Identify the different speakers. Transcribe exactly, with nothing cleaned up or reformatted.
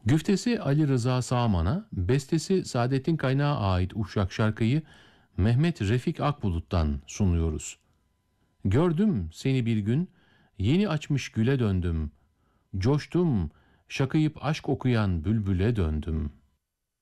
Speaker 1: Güftesi Ali Rıza Sağman'a, bestesi Saadettin Kaynağı ait Uşak şarkıyı Mehmet Refik Akbulut'tan sunuyoruz. Gördüm seni bir gün, yeni açmış güle döndüm. Coştum, şakıyıp aşk okuyan bülbüle döndüm.